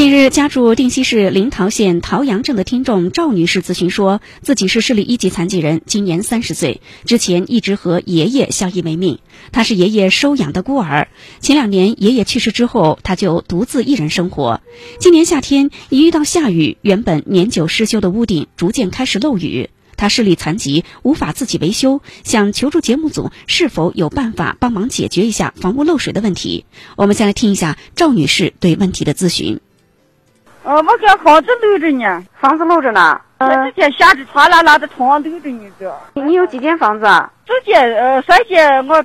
近日，家住定西市临洮县桃阳镇的听众赵女士咨询说，自己是视力1级残疾人，今年30岁，之前一直和爷爷相依为命。她是爷爷收养的孤儿，前2年爷爷去世之后，她就独自一人生活。今年夏天一遇到下雨，原本年久失修的屋顶逐渐开始漏雨。她视力残疾，无法自己维修，想求助节目组是否有办法帮忙解决一下房屋漏水的问题。我们先来听一下赵女士对问题的咨询。 我给房子漏着呢。 房子漏着呢？ 之前下着哗啦啦的床漏着呢。 你有几间房子啊？ 之前3间我